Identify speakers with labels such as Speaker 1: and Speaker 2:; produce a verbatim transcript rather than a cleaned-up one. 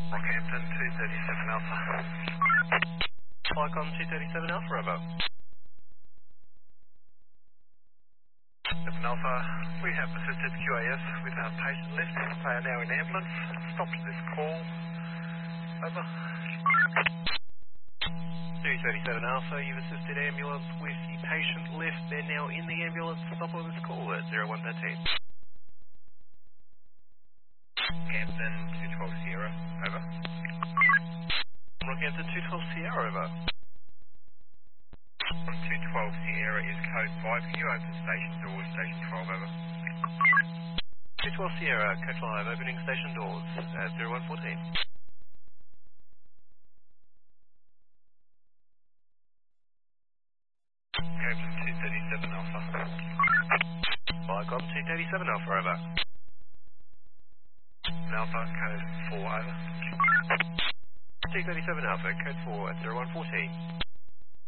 Speaker 1: Rockhampton two thirty-seven Alpha.
Speaker 2: Flycom two thirty-seven Alpha, over.
Speaker 1: seven Alpha, we have assisted Q A S with our patient list. They are now in ambulance. Stopped this call. Over.
Speaker 2: two thirty-seven Alpha, you've assisted ambulance with the patient lift. They're now in the ambulance. Stop on this call at zero one thirteen.
Speaker 1: Hampton two twelve Sierra. Over.
Speaker 2: Rockhampton two twelve Sierra, over.
Speaker 1: two twelve Sierra is code five. Can you open station doors, station twelve, over?
Speaker 2: two twelve Sierra, code five, opening station doors at zero one fourteen.
Speaker 1: Hampton two thirty-seven Alpha.
Speaker 2: Flycom two thirty-seven Alpha, over.
Speaker 1: Alpha, code four, over.
Speaker 2: two thirty-seven Alpha, code four at zero one fourteen.